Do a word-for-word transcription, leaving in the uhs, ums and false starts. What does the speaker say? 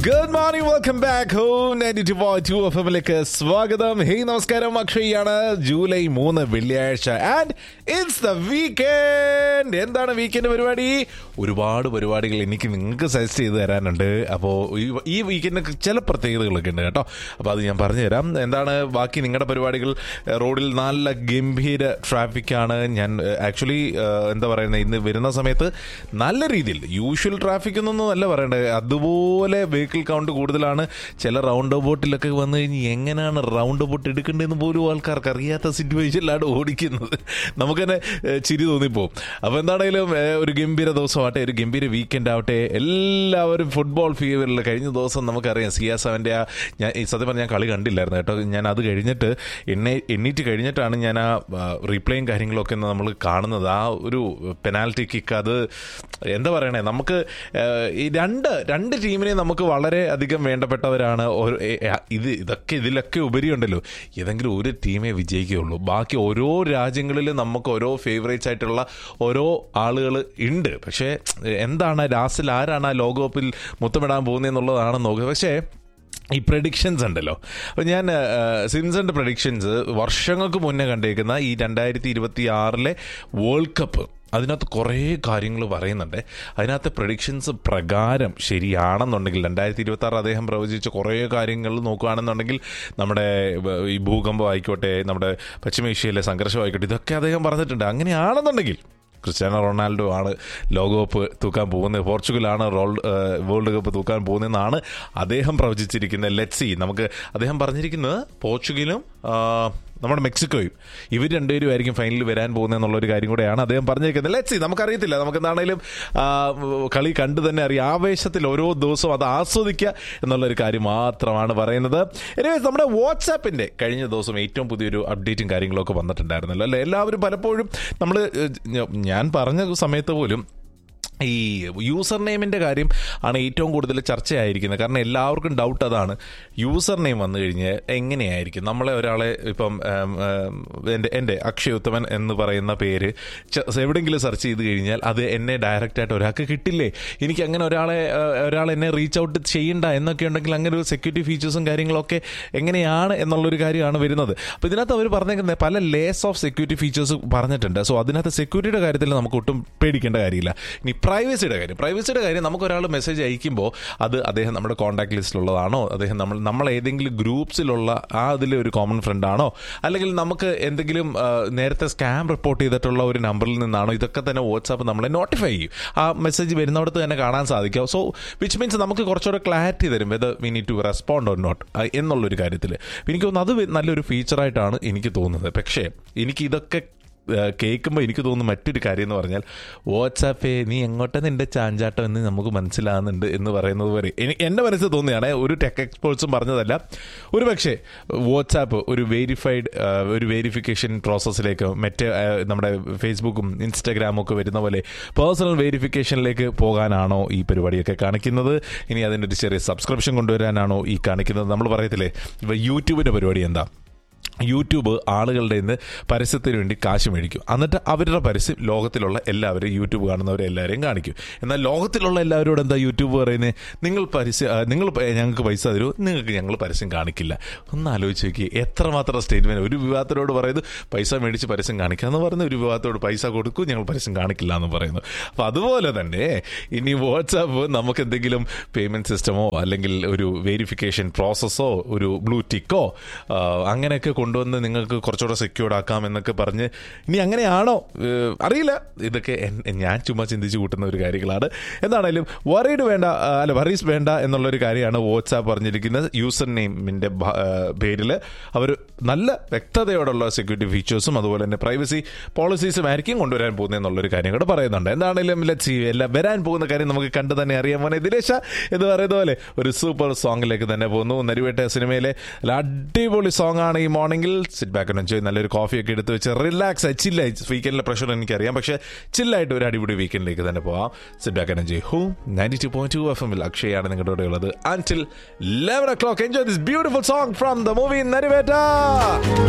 Good morning, welcome back home ninety two point two F എമ്മിലേക്ക് സ്വാഗതം. Hey നമസ്കാരം, അക്ഷയാണ്. July മൂന്ന് വെള്ളിയാഴ്ച ആൻഡ് ഇറ്റ്സ് ദ വീക്കെൻഡ്. എന്താണ് weekend പരിപാടി? ഒരുപാട് പരിപാടികൾ എനിക്ക് നിങ്ങൾക്ക് സജസ്റ്റ് ചെയ്ത് തരാനുണ്ട്. അപ്പോൾ ഈ വീക്കെൻഡിന് ചില പ്രത്യേകതകളൊക്കെ ഉണ്ട് കേട്ടോ. അപ്പോൾ അത് ഞാൻ പറഞ്ഞുതരാം. എന്താണ് ബാക്കി നിങ്ങളുടെ പരിപാടികൾ? റോഡിൽ നല്ല ഗംഭീര ട്രാഫിക്കാണ്. ഞാൻ ആക്ച്വലി എന്താ പറയുന്നത്, ഇന്ന് വരുന്ന സമയത്ത് നല്ല രീതിയിൽ യൂഷ്വൽ ട്രാഫിക് എന്നൊന്നും അല്ല പറയേണ്ടത്, അതുപോലെ വെഹിക്കിൾ കൗണ്ട് കൂടുതലാണ്. ചില റൗണ്ട് ബോട്ടിലൊക്കെ വന്നു കഴിഞ്ഞ് എങ്ങനെയാണ് റൗണ്ട് ബോട്ട് എടുക്കേണ്ടതെന്ന് പോലും ആൾക്കാർക്ക് അറിയാത്ത സിറ്റുവേഷനിലാണ് ഓടിക്കുന്നത്. നമുക്ക് തന്നെ ചിരി തോന്നിപ്പോവും. അപ്പോൾ എന്താണെങ്കിലും ഒരു ഗംഭീര ദിവസമാവട്ടെ, ഒരു ഗംഭീര വീക്കെൻഡ് ആവട്ടെ. എല്ലാവരും ഫുട്ബോൾ ഫീവറിൽ കഴിഞ്ഞ ദിവസം നമുക്കറിയാം സി എസ് സെവൻ്റെ ആ ഞാൻ സത്യം പറഞ്ഞാൽ ഞാൻ കളി കണ്ടില്ലായിരുന്നു കേട്ടോ. ഞാൻ അത് കഴിഞ്ഞിട്ട് എണ്ണ എണ്ണീറ്റ് കഴിഞ്ഞിട്ടാണ് ഞാൻ ആ റീപ്ലേയും കാര്യങ്ങളൊക്കെ നമ്മൾ കാണുന്നത്. ആ ഒരു പെനാൽറ്റി കിക്ക്, അത് എന്താ പറയണേ, നമുക്ക് ഈ രണ്ട് രണ്ട് ടീമിനെ നമുക്ക് വളരെ അധികം വേണ്ടപ്പെട്ടവരാണ്. ഇത് ഇതൊക്കെ ഇതിലൊക്കെ ഉപരിയുണ്ടല്ലോ, ഏതെങ്കിലും ഒരു ടീമേ വിജയിക്കുകയുള്ളൂ. ബാക്കി ഓരോ രാജ്യങ്ങളിലും നമുക്ക് ഓരോ ഫേവറേറ്റ്സ് ആയിട്ടുള്ള ഓരോ ആളുകൾ ഉണ്ട്. പക്ഷേ എന്താണ് ലാസ്റ്റിൽ ആരാണ് ആ ലോകകപ്പിൽ മുത്തമിടാൻ പോകുന്നതെന്നുള്ളതാണ് നോക്കുക. പക്ഷേ ഈ പ്രഡിക്ഷൻസ് ഉണ്ടല്ലോ, അപ്പോൾ ഞാൻ സിൻസന്റെ പ്രഡിക്ഷൻസ് വർഷങ്ങൾക്ക് മുന്നേ കണ്ടേക്കുന്ന ഈ രണ്ടായിരത്തി ഇരുപത്തി ആറിലെ വേൾഡ് കപ്പ്, അതിനകത്ത് കുറേ കാര്യങ്ങൾ പറയുന്നുണ്ട്. അതിനകത്ത് പ്രഡിക്ഷൻസ് പ്രകാരം ശരിയാണെന്നുണ്ടെങ്കിൽ രണ്ടായിരത്തി ഇരുപത്തി ആറ് അദ്ദേഹം പ്രവചിച്ച കുറേ കാര്യങ്ങൾ നോക്കുകയാണെന്നുണ്ടെങ്കിൽ, നമ്മുടെ ഈ ഭൂകമ്പം ആയിക്കോട്ടെ, നമ്മുടെ പശ്ചിമേഷ്യയിലെ സംഘർഷം ആയിക്കോട്ടെ, ഇതൊക്കെ അദ്ദേഹം പറഞ്ഞിട്ടുണ്ട്. അങ്ങനെയാണെന്നുണ്ടെങ്കിൽ ക്രിസ്ത്യാനോ റൊണാൾഡോ ആണ് ലോകകപ്പ് തൂക്കാൻ പോകുന്നത്, പോർച്ചുഗലാണ് വേൾഡ് കപ്പ് തൂക്കാൻ പോകുന്നതെന്നാണ് അദ്ദേഹം പ്രവചിച്ചിരിക്കുന്നത്. Let's see. നമുക്ക് അദ്ദേഹം പറഞ്ഞിരിക്കുന്നത് പോർച്ചുഗലും നമ്മുടെ മെക്സിക്കോയും ഇവർ രണ്ടുപേരും ആയിരിക്കും ഫൈനലിൽ വരാൻ പോകുന്നത് എന്നുള്ളൊരു കാര്യം കൂടെയാണ് അദ്ദേഹം പറഞ്ഞിരിക്കുന്നത്. Let's see. നമുക്കറിയത്തില്ല, നമുക്ക് എന്താണെങ്കിലും കളി കണ്ടു തന്നെ അറിയാം. ആവേശത്തിൽ ഓരോ ദിവസവും അത് ആസ്വദിക്കുക എന്നുള്ളൊരു കാര്യം മാത്രമാണ് പറയുന്നത്. എനിവേസ്, നമ്മുടെ വാട്സാപ്പിൻ്റെ കഴിഞ്ഞ ദിവസം ഏറ്റവും പുതിയൊരു അപ്ഡേറ്റും കാര്യങ്ങളൊക്കെ വന്നിട്ടുണ്ടായിരുന്നല്ലോ അല്ലേ. എല്ലാവരും പലപ്പോഴും നമ്മൾ ഞാൻ പറഞ്ഞ സമയത്ത് പോലും ഈ യൂസർ നെയിമിൻ്റെ കാര്യം ആണ് ഏറ്റവും കൂടുതൽ ചർച്ചയായിരിക്കുന്നത്. കാരണം എല്ലാവർക്കും ഡൗട്ട് അതാണ്, യൂസർ നെയിം വന്നു കഴിഞ്ഞാൽ എങ്ങനെയായിരിക്കും. നമ്മളെ ഒരാളെ ഇപ്പം എൻ്റെ എൻ്റെ അക്ഷയ് ഉത്തമൻ എന്ന് പറയുന്ന പേര് എവിടെയെങ്കിലും സെർച്ച് ചെയ്ത് കഴിഞ്ഞാൽ അത് എന്നെ ഡയറക്റ്റായിട്ട് ഒരാൾക്ക് കിട്ടില്ലേ. എനിക്ക് അങ്ങനെ ഒരാളെ ഒരാൾ എന്നെ റീച്ച് ഔട്ട് ചെയ്യണ്ട എന്നൊക്കെ ഉണ്ടെങ്കിൽ അങ്ങനെ ഒരു സെക്യൂരിറ്റി ഫീച്ചേഴ്സും കാര്യങ്ങളൊക്കെ എങ്ങനെയാണ് എന്നുള്ളൊരു കാര്യമാണ് വരുന്നത്. അപ്പോൾ ഇതിനകത്ത് അവർ പറഞ്ഞേക്കുന്നത് പല ലേസ് ഓഫ് സെക്യൂരിറ്റി ഫീച്ചേഴ്സ് പറഞ്ഞിട്ടുണ്ട്. സോ അതിനകത്ത് സെക്യൂരിറ്റിയുടെ കാര്യത്തിൽ നമുക്ക് ഒട്ടും പേടിക്കേണ്ട കാര്യമില്ല. ഇനി പ്രൈവസിയുടെ കാര്യം പ്രൈവസിയുടെ കാര്യം നമുക്കൊരാൾ മെസ്സേജ് അയക്കുമ്പോൾ അത് അദ്ദേഹം നമ്മുടെ കോൺടാക്ട് ലിസ്റ്റിലുള്ളതാണോ, അദ്ദേഹം നമ്മൾ നമ്മൾ ഏതെങ്കിലും ഗ്രൂപ്പ്സിലുള്ള ആ അതിലെ ഒരു കോമൺ ഫ്രണ്ടാണോ, അല്ലെങ്കിൽ നമുക്ക് എന്തെങ്കിലും നേരത്തെ സ്കാം റിപ്പോർട്ട് ചെയ്തിട്ടുള്ള ഒരു നമ്പറിൽ നിന്നാണോ, ഇതൊക്കെ തന്നെ വാട്സാപ്പ് നമ്മളെ നോട്ടിഫൈ ചെയ്യും. ആ മെസ്സേജ് വരുന്നിടത്ത് തന്നെ കാണാൻ സാധിക്കും. സോ വിച്ച് മീൻസ് നമുക്ക് കുറച്ചുകൂടെ ക്ലാരിറ്റി തരും whether we need to respond or not എന്നുള്ളൊരു കാര്യത്തിൽ. എനിക്ക് തോന്നുന്നു അത് നല്ലൊരു ഫീച്ചറായിട്ടാണ് എനിക്ക് തോന്നുന്നത്. പക്ഷേ എനിക്ക് ഇതൊക്കെ കേൾക്കുമ്പോൾ എനിക്ക് തോന്നുന്നു മറ്റൊരു കാര്യം എന്ന് പറഞ്ഞാൽ, വാട്സാപ്പേ നീ എങ്ങോട്ടാണ് നിൻ്റെ ചാഞ്ചാട്ടം എന്ന് നമുക്ക് മനസ്സിലാകുന്നുണ്ട് എന്ന് പറയുന്നത് വരെ എനിക്ക് എൻ്റെ മനസ്സിൽ തോന്നുകയാണ്. ഒരു ടെക് എക്സ്പേർട്സും പറഞ്ഞതല്ല. ഒരു പക്ഷേ വാട്സാപ്പ് ഒരു വെരിഫൈഡ് ഒരു വെരിഫിക്കേഷൻ പ്രോസസ്സിലേക്ക് മറ്റേ നമ്മുടെ ഫേസ്ബുക്കും ഇൻസ്റ്റാഗ്രാമും ഒക്കെ വരുന്ന പോലെ പേഴ്സണൽ വെരിഫിക്കേഷനിലേക്ക് പോകാനാണോ ഈ പരിപാടിയൊക്കെ കാണിക്കുന്നത്? ഇനി അതിൻ്റെ ഒരു ചെറിയ സബ്സ്ക്രിപ്ഷൻ കൊണ്ടുവരാനാണോ ഈ കാണിക്കുന്നത്? നമ്മൾ പറയത്തില്ലേ ഇപ്പോൾ യൂട്യൂബിൻ്റെ പരിപാടി എന്താ? യൂട്യൂബ് ആളുകളുടെ നിന്ന് പരസ്യത്തിന് വേണ്ടി കാശ് മേടിക്കും. എന്നിട്ട് അവരുടെ പരസ്യം ലോകത്തിലുള്ള എല്ലാവരും, യൂട്യൂബ് കാണുന്നവരെ എല്ലാവരെയും കാണിക്കും. എന്നാൽ ലോകത്തിലുള്ള എല്ലാവരോടും എന്താ യൂട്യൂബ് പറയുന്നത്? നിങ്ങൾ പരസ്യം നിങ്ങൾ ഞങ്ങൾക്ക് പൈസ തരൂ, നിങ്ങൾക്ക് ഞങ്ങൾ പരസ്യം കാണിക്കില്ല. ഒന്ന് ആലോചിച്ച് നോക്കി, എത്രമാത്രം സ്റ്റേറ്റ്മെൻറ്റ്. ഒരു വിവാദത്തോട് പറയുന്നത് പൈസ മേടിച്ച് പരസ്യം കാണിക്കുക എന്ന് പറയുന്നത്, ഒരു വിവാദത്തോട് പൈസ കൊടുക്കും ഞങ്ങൾ പരസ്യം കാണിക്കില്ല എന്ന് പറയുന്നു. അപ്പോൾ അതുപോലെ തന്നെ ഇനി വാട്സാപ്പ് നമുക്ക് എന്തെങ്കിലും പേയ്മെൻറ്റ് സിസ്റ്റമോ അല്ലെങ്കിൽ ഒരു വെരിഫിക്കേഷൻ പ്രോസസ്സോ ഒരു ബ്ലൂ ടിക്കോ അങ്ങനെയൊക്കെ കൊണ്ടുവന്ന് നിങ്ങൾക്ക് കുറച്ചുകൂടെ സെക്യൂർഡ് ആക്കാം എന്നൊക്കെ പറഞ്ഞ്, ഇനി അങ്ങനെയാണോ അറിയില്ല. ഇതൊക്കെ ഞാൻ ചുമ്മാ ചിന്തിച്ച് കൂട്ടുന്ന ഒരു കാര്യങ്ങളാണ്. എന്താണേലും വറീഡ് വേണ്ട, അല്ല വറീസ് വേണ്ട എന്നുള്ളൊരു കാര്യമാണ് വാട്സാപ്പ് പറഞ്ഞിരിക്കുന്നത്. യൂസർ നെയിമിൻ്റെ പേരിൽ അവർ നല്ല വ്യക്തതയോടുള്ള സെക്യൂരിറ്റി ഫീച്ചേഴ്സും അതുപോലെ തന്നെ പ്രൈവസി പോളിസീസും ആയിരിക്കും കൊണ്ടുവരാൻ പോകുന്നത് എന്നുള്ളൊരു കാര്യം കൂടെ പറയുന്നുണ്ട്. എന്താണേലും ലെറ്റ്സ് സീ. എല്ലാം വരാൻ പോകുന്ന കാര്യം നമുക്ക് കണ്ടു തന്നെ അറിയാൻ പോലെ ദിലേശ എന്ന് പറയുന്ന പോലെ ഒരു സൂപ്പർ സോങ്ങിലേക്ക് തന്നെ പോകുന്നു. നരിവേട്ട സിനിമയിലെ അടിപൊളി സോങ് ആണ് ഈ മോർണിംഗിൽ. Sit back and enjoy. നല്ലൊരു കോഫിയൊക്കെ എടുത്ത് വെച്ച് റിലാക്സ് ആയി ചില്ലായി. വീക്കെൻഡിലെ പ്രഷർ എനിക്കറിയാം, പക്ഷേ ചില്ലായിട്ട് ഒരു അടിപൊളി വീക്കെൻഡിലേക്ക് തന്നെ പോവാം. Sit back and enjoy. Home ninety two point two F എമ്മിൽ അക്ഷയാണ് നിങ്ങളുടെ കൂടെ ഉള്ളത്. അൻറ്റിൽ eleven O clock enjoy this beautiful song from the movie Narivetta.